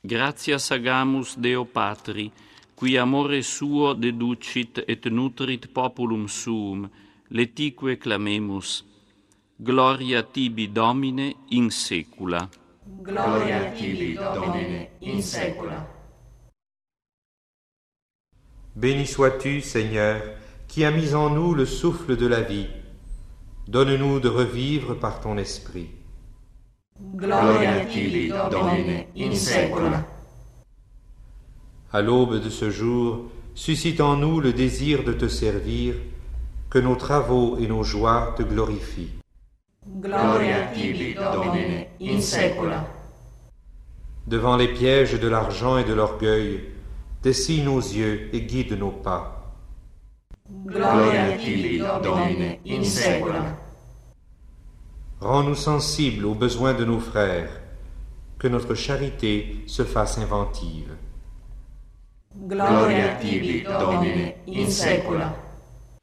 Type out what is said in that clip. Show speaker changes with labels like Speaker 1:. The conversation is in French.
Speaker 1: Gratias agamus Deo Patri, qui amore suo deducit et nutrit populum suum, letique clamemus. Gloria tibi, Domine, in saecula.
Speaker 2: Gloria tibi, Domine, in saecula.
Speaker 3: Béni sois-tu, Seigneur, qui as mis en nous le souffle de la vie. Donne-nous de revivre par ton esprit.
Speaker 2: Gloria tibi, Domine, in saecula.
Speaker 3: À l'aube de ce jour, suscite en nous le désir de te servir, que nos travaux et nos joies te glorifient.
Speaker 2: Gloria tibi, Domine, in saecula.
Speaker 3: Devant les pièges de l'argent et de l'orgueil, dessille nos yeux et guide nos pas.
Speaker 2: Gloria tibi, Domine, in saecula.
Speaker 3: Rends-nous sensibles aux besoins de nos frères, que notre charité se fasse inventive.
Speaker 2: Gloria tibi, Domine, in saecula.